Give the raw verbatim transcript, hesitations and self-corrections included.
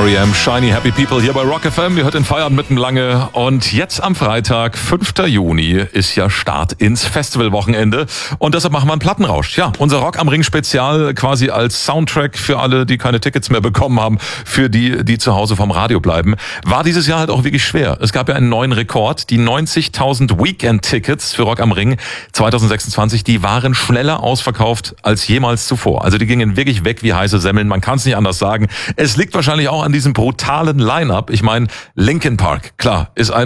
R E M, Shiny Happy People hier bei Rock F M. Ihr hört den Feierabend mitten lange. Und jetzt am Freitag, fünfter Juni, ist ja Start ins Festivalwochenende. Und deshalb machen wir einen Plattenrausch. Ja, unser Rock am Ring Spezial quasi als Soundtrack für alle, die keine Tickets mehr bekommen haben, für die, die zu Hause vom Radio bleiben. War dieses Jahr halt auch wirklich schwer. Es gab ja einen neuen Rekord. Die neunzigtausend Weekend-Tickets für Rock am Ring zwanzig sechsundzwanzig, die waren schneller ausverkauft als jemals zuvor. Also die gingen wirklich weg wie heiße Semmeln. Man kann es nicht anders sagen. Es liegt wahrscheinlich auch an diesem brutalen Line-Up. Ich meine, Linkin Park, klar, ist ein